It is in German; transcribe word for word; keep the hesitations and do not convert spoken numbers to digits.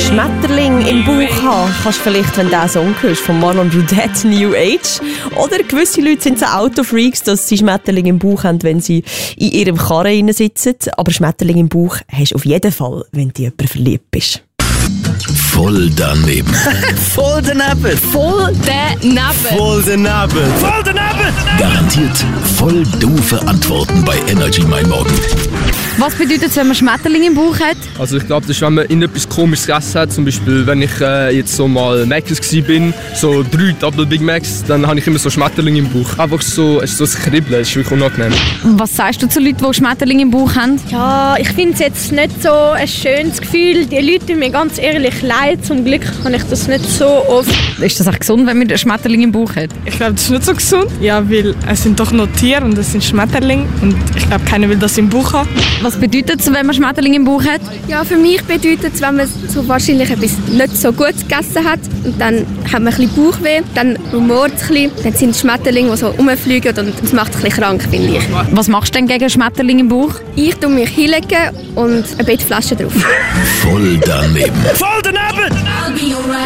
Schmetterling im Bauch haben kannst du vielleicht, wenn du diesen Song hörst, von Marlon Roudette, New Age. Oder gewisse Leute sind so Autofreaks, dass sie Schmetterling im Bauch haben, wenn sie in ihrem Karren sitzen. Aber Schmetterling im Bauch hast du auf jeden Fall, wenn du in jemanden verliebt bist. Voll daneben. Voll daneben. Voll daneben. Voll daneben. Voll daneben. Garantiert voll doofe Antworten bei Energy Mein Morgen. Was bedeutet es, wenn man Schmetterling im Bauch hat? Also ich glaube, das ist, wenn man in etwas Komisches gegessen hat. Zum Beispiel, wenn ich äh, jetzt so mal Macs war, so drei Double Big Macs, dann habe ich immer so Schmetterling im Bauch. Einfach so, es ist so ein Kribbeln, es ist wirklich unangenehm. Was sagst du zu Leuten, die Schmetterling im Bauch haben? Ja, ich finde es jetzt nicht so ein schönes Gefühl. Die Leute tun mir ganz ehrlich leid. Zum Glück habe ich das nicht so oft. Ist das auch gesund, wenn man Schmetterling im Bauch hat? Ich glaube, das ist nicht so gesund. Ja, weil es sind doch nur Tiere und es sind Schmetterlinge. Und ich glaube, keiner will das im Bauch haben. Was bedeutet es, wenn man Schmetterling im Bauch hat? Ja, für mich bedeutet es, wenn man so wahrscheinlich etwas nicht so gut gegessen hat und dann hat man ein bisschen Bauchweh, dann rumort es ein bisschen, dann sind Schmetterlinge, die so rumfliegen und das macht ein bisschen krank, finde ich. Was machst du denn gegen Schmetterling im Bauch? Ich tue mich hinlegen und eine Bettflasche drauf. Voll daneben. Voll daneben.